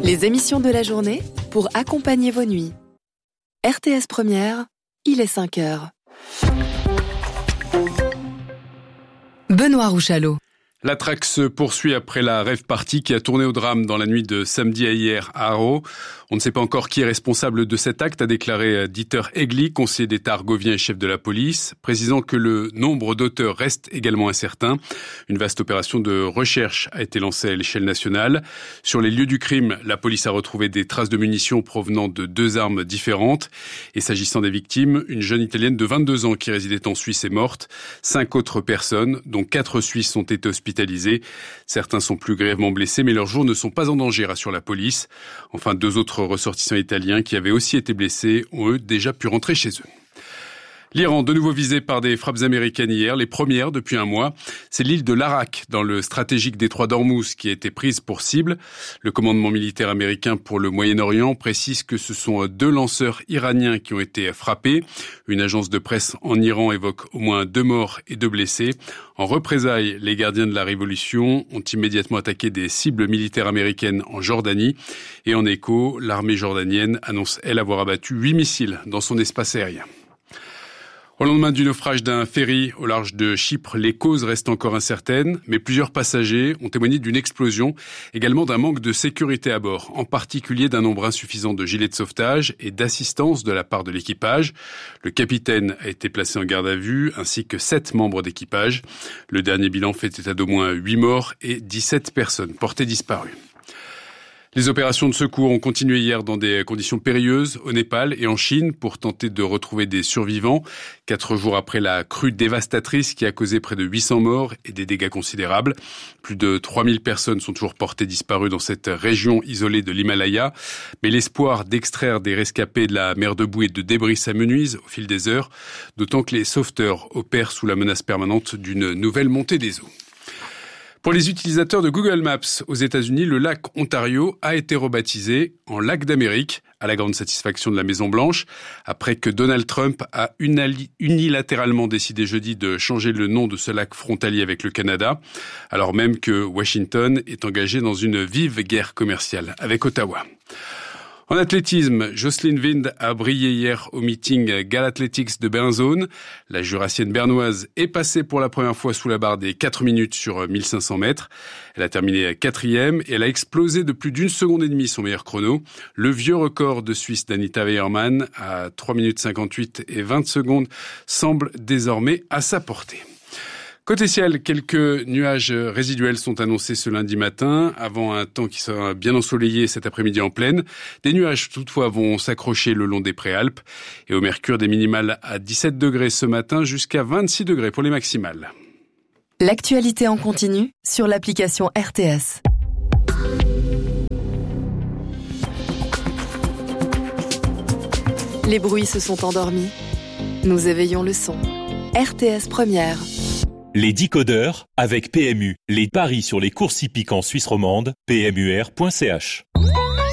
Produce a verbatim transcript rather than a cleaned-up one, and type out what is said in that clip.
Les émissions de la journée pour accompagner vos nuits. R T S Première, il est cinq heures. Benoît Rouchalot. La traque se poursuit après la rave party qui a tourné au drame dans la nuit de samedi à hier à Haro. On ne sait pas encore qui est responsable de cet acte, a déclaré Dieter Egli, conseiller d'État argovien et chef de la police, précisant que le nombre d'auteurs reste également incertain. Une vaste opération de recherche a été lancée à l'échelle nationale. Sur les lieux du crime, la police a retrouvé des traces de munitions provenant de deux armes différentes. Et s'agissant des victimes, une jeune Italienne de vingt-deux ans qui résidait en Suisse est morte. Cinq autres personnes, dont quatre Suisses, ont été hospitalisées. Certains sont plus grièvement blessés, mais leurs jours ne sont pas en danger, rassure la police. Enfin, deux autres ressortissants italiens qui avaient aussi été blessés ont eux déjà pu rentrer chez eux. L'Iran, de nouveau visé par des frappes américaines hier, les premières depuis un mois. C'est l'île de l'Arak, dans le stratégique détroit d'Ormuz, qui a été prise pour cible. Le commandement militaire américain pour le Moyen-Orient précise que ce sont deux lanceurs iraniens qui ont été frappés. Une agence de presse en Iran évoque au moins deux morts et deux blessés. En représailles, les gardiens de la révolution ont immédiatement attaqué des cibles militaires américaines en Jordanie. Et en écho, l'armée jordanienne annonce, elle, avoir abattu huit missiles dans son espace aérien. Au lendemain du naufrage d'un ferry au large de Chypre, les causes restent encore incertaines, mais plusieurs passagers ont témoigné d'une explosion, également d'un manque de sécurité à bord, en particulier d'un nombre insuffisant de gilets de sauvetage et d'assistance de la part de l'équipage. Le capitaine a été placé en garde à vue, ainsi que sept membres d'équipage. Le dernier bilan fait état d'au moins huit morts et dix-sept personnes portées disparues. Les opérations de secours ont continué hier dans des conditions périlleuses au Népal et en Chine pour tenter de retrouver des survivants. Quatre jours après la crue dévastatrice qui a causé près de huit cents morts et des dégâts considérables. Plus de trois mille personnes sont toujours portées disparues dans cette région isolée de l'Himalaya. Mais l'espoir d'extraire des rescapés de la mer de boue et de débris s'amenuise au fil des heures, d'autant que les sauveteurs opèrent sous la menace permanente d'une nouvelle montée des eaux. Pour les utilisateurs de Google Maps aux États-Unis, le lac Ontario a été rebaptisé en lac d'Amérique, à la grande satisfaction de la Maison-Blanche, après que Donald Trump a unilatéralement décidé jeudi de changer le nom de ce lac frontalier avec le Canada, alors même que Washington est engagé dans une vive guerre commerciale avec Ottawa. En athlétisme, Jocelyn Wind a brillé hier au meeting Galathletics de Bernzone. La jurassienne bernoise est passée pour la première fois sous la barre des quatre minutes sur mille cinq cents mètres. Elle a terminé quatrième et elle a explosé de plus d'une seconde et demie son meilleur chrono. Le vieux record de Suisse d'Anita Weiermann à trois minutes cinquante-huit et vingt secondes semble désormais à sa portée. Côté ciel, quelques nuages résiduels sont annoncés ce lundi matin, avant un temps qui sera bien ensoleillé cet après-midi en plaine. Des nuages, toutefois, vont s'accrocher le long des préalpes. Et au mercure, des minimales à dix-sept degrés ce matin, jusqu'à vingt-six degrés pour les maximales. L'actualité en continu sur l'application R T S. Les bruits se sont endormis. Nous éveillons le son. R T S Première. Les décodeurs avec P M U. Les paris sur les courses hippiques en Suisse romande, p m u r point c h.